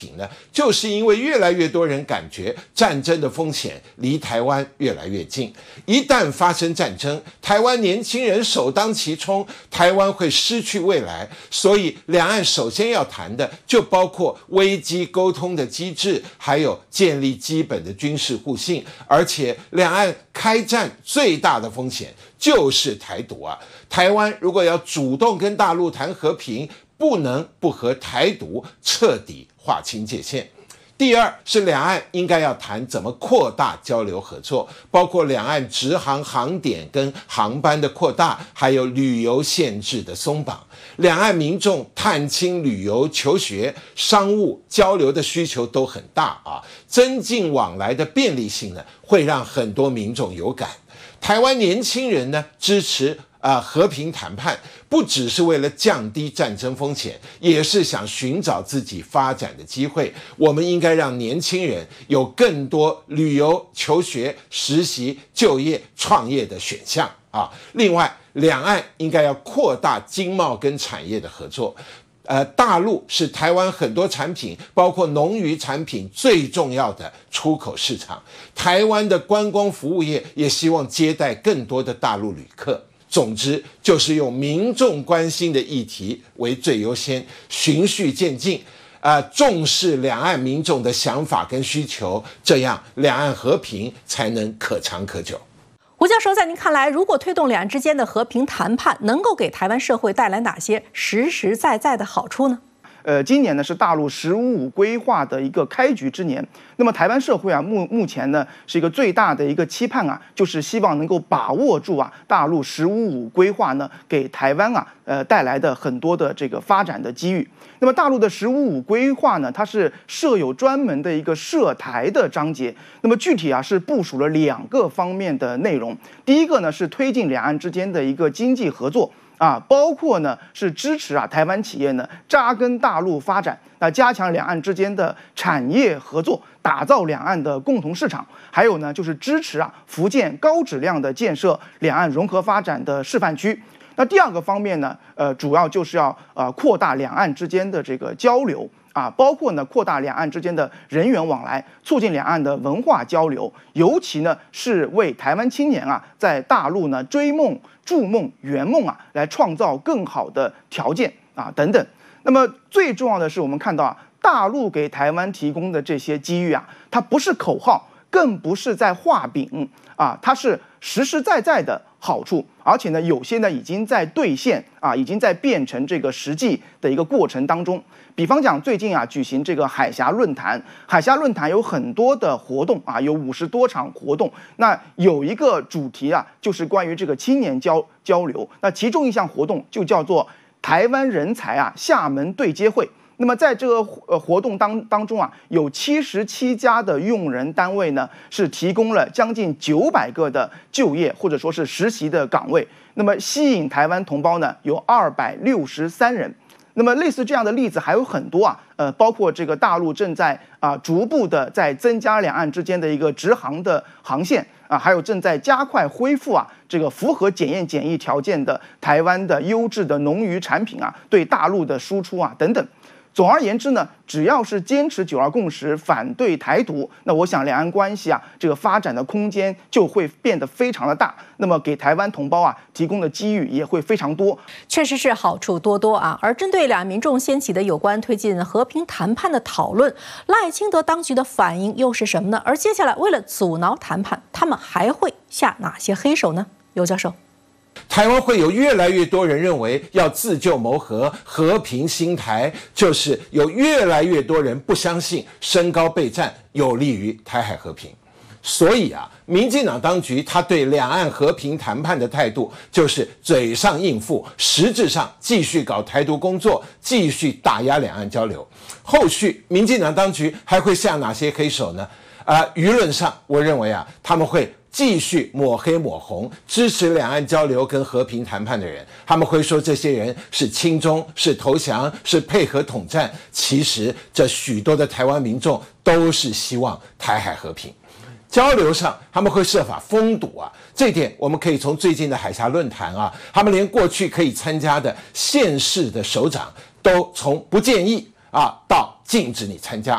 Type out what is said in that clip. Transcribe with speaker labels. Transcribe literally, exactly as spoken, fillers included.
Speaker 1: 呢，就是因为越来越多人感觉战争的风险离台湾越来越近，一旦发生战争，台湾年轻人首当其冲，台湾会失去未来。所以两岸首先要谈的就包括危机沟通的机制，还有建立基本的军事互信。而且两岸开战最大的风险就是台独啊！台湾如果要主动跟大陆谈和平，不能不和台独彻底划清界限。第二是两岸应该要谈怎么扩大交流合作，包括两岸直航航点跟航班的扩大，还有旅游限制的松绑。两岸民众探亲、旅游、求学、商务交流的需求都很大啊，增进往来的便利性呢，会让很多民众有感。台湾年轻人呢，支持啊、呃，和平谈判不只是为了降低战争风险，也是想寻找自己发展的机会。我们应该让年轻人有更多旅游、求学、实习、就业、创业的选项啊。另外，两岸应该要扩大经贸跟产业的合作。呃，大陆是台湾很多产品，包括农渔产品最重要的出口市场。台湾的观光服务业也希望接待更多的大陆旅客。总之，就是用民众关心的议题为最优先，循序渐进，呃，重视两岸民众的想法跟需求，这样两岸和平才能可长可久。
Speaker 2: 胡教授，在您看来，如果推动两岸之间的和平谈判，能够给台湾社会带来哪些实实在在的好处呢？
Speaker 3: 呃，今年呢是大陆“十五五”规划的一个开局之年。那么台湾社会啊，目目前呢是一个最大的一个期盼啊，就是希望能够把握住啊大陆“十五五”规划呢给台湾啊呃带来的很多的这个发展的机遇。那么大陆的“十五五”规划呢，它是设有专门的一个涉台的章节。那么具体啊是部署了两个方面的内容。第一个呢是推进两岸之间的一个经济合作。啊，包括呢是支持啊台湾企业呢扎根大陆发展，那加强两岸之间的产业合作，打造两岸的共同市场。还有呢就是支持啊福建高质量的建设两岸融合发展的示范区。那第二个方面呢，呃，主要就是要呃扩大两岸之间的这个交流。啊，包括呢扩大两岸之间的人员往来，促进两岸的文化交流，尤其呢是为台湾青年啊在大陆呢追梦、筑梦、圆梦啊来创造更好的条件啊等等。那么最重要的是，我们看到啊，大陆给台湾提供的这些机遇啊，它不是口号，更不是在画饼啊，它是实实在在的好处，而且呢，有些呢已经在兑现啊，已经在变成这个实际的一个过程当中。比方讲，最近啊举行这个海峡论坛，海峡论坛有很多的活动啊，有五十多场活动。那有一个主题啊，就是关于这个青年交交流。那其中一项活动就叫做台湾人才啊厦门对接会。那么在这个呃活动当当中啊，有七十七家的用人单位呢，是提供了将近九百个的就业或者说是实习的岗位。那么吸引台湾同胞呢，有二百六十三人。那么类似这样的例子还有很多啊，呃，包括这个大陆正在啊逐步的在增加两岸之间的一个直航的航线啊，还有正在加快恢复啊这个符合检验检疫条件的台湾的优质的农渔产品啊对大陆的输出啊等等。总而言之呢，只要是坚持九二共识，反对台独，那我想两岸关系啊，这个发展的空间就会变得非常的大。那么给台湾同胞啊提供的机遇也会非常多，
Speaker 2: 确实是好处多多啊。而针对两岸民众掀起的有关推进和平谈判的讨论，赖清德当局的反应又是什么呢？而接下来为了阻挠谈判，他们还会下哪些黑手呢？尤教授。
Speaker 1: 台湾会有越来越多人认为要自救谋和，和平兴台，就是有越来越多人不相信升高备战有利于台海和平。所以啊，民进党当局他对两岸和平谈判的态度就是嘴上应付，实质上继续搞台独工作，继续打压两岸交流。后续民进党当局还会下哪些黑手呢？啊、呃，舆论上我认为啊，他们会继续抹黑抹红支持两岸交流跟和平谈判的人，他们会说这些人是亲中、是投降、是配合统战。其实这许多的台湾民众都是希望台海和平。交流上他们会设法封堵啊，这一点我们可以从最近的海峡论坛啊，他们连过去可以参加的县市的首长都从不建议啊到禁止你参加。